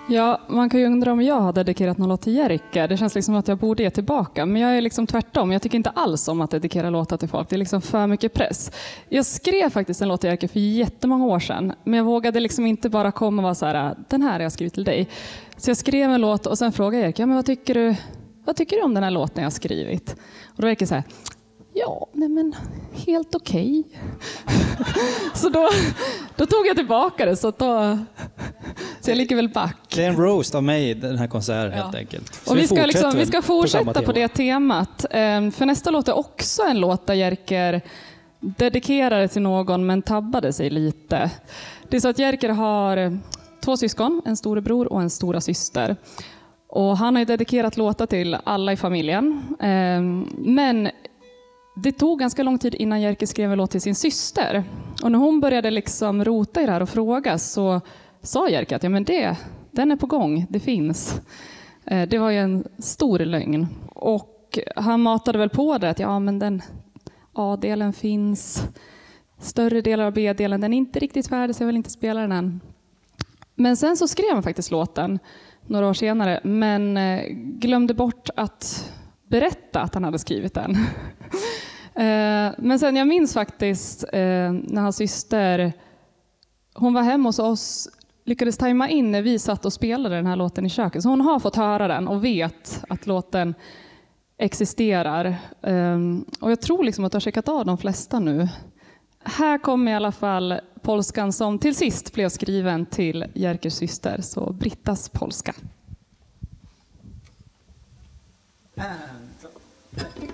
Ja, man kan ju undra om jag har dedikerat någon låt till Jerker. Det känns liksom att jag borde ge tillbaka. Men jag är liksom tvärtom. Jag tycker inte alls om att dedikera låtar till folk. Det är liksom för mycket press. Jag skrev faktiskt en låt till Jerker för jättemånga år sedan. Men jag vågade liksom inte bara komma och vara så här, den här har jag skrivit till dig. Så jag skrev en låt och sen frågade Jerker, ja, men vad tycker du om den här låten jag har skrivit? Och då Jerker så här, ja, nej men helt okej. Så då tog jag tillbaka det. Så jag ligger väl back. Det är en roast av mig den här konserten helt enkelt. Så och vi ska fortsätta på det temat. För nästa låt är också en låt där Jerker dedikerade till någon men tabbade sig lite. Det är så att Jerker har 2 syskon, en storebror och en stora syster. Och han har ju dedikerat låtar till alla i familjen. Men det tog ganska lång tid innan Jerker skrev en låt till sin syster. Och när hon började liksom rota i det här och fråga så sa Jerker att ja, men den är på gång, det finns. Det var ju en stor lögn. Och han matade väl på det att ja, men den A-delen finns. Större delar av B-delen, den är inte riktigt färdig så jag vill inte spela den än. Men sen så skrev han faktiskt låten några år senare. Men glömde bort att berätta att han hade skrivit den. Men sen jag minns faktiskt när hans syster, hon var hemma hos oss, lyckades tajma in när vi satt och spelade den här låten i köket. Så hon har fått höra den och vet att låten existerar. Och jag tror liksom att jag har checkat av de flesta nu. Här kommer i alla fall polskan som till sist blev skriven till Jerkers syster. Så Brittas polska.